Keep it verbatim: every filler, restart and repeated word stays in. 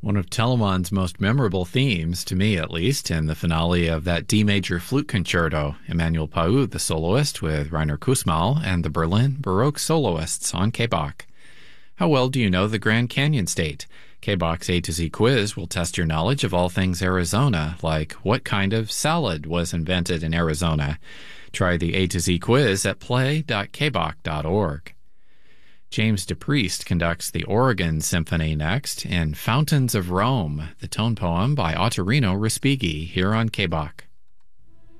One of Telemann's most memorable themes, to me at least, in the finale of that D major flute concerto, Emmanuel Pau, the soloist, with Rainer Kussmaul and the Berlin Baroque soloists on K B A K. How well do you know the Grand Canyon State? K B A K's A to Z quiz will test your knowledge of all things Arizona, like what kind of salad was invented in Arizona. Try the A to Z quiz at play dot k b a k dot org. James DePriest conducts the Oregon Symphony next in Fountains of Rome, the tone poem by Ottorino Respighi, here on K B A K.